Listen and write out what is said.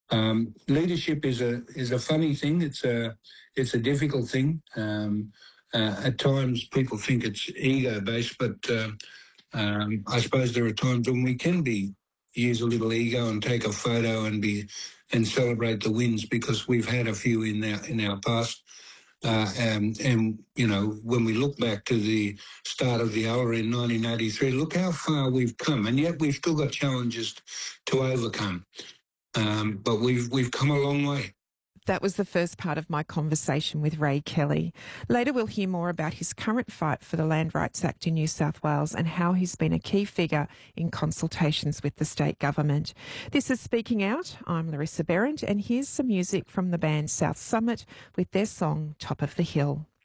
Leadership is a funny thing. It's a difficult thing. At times, people think it's ego based, but I suppose there are times when we can use a little ego and take a photo and celebrate the wins, because we've had a few in our past. And you know, when we look back to the start of the Ola in 1983, look how far we've come, and yet we've still got challenges to overcome. But we've come a long way. That was the first part of my conversation with Ray Kelly. Later we'll hear more about his current fight for the Land Rights Act in New South Wales and how he's been a key figure in consultations with the state government. This is Speaking Out. I'm Larissa Berend, and here's some music from the band South Summit with their song Top of the Hill.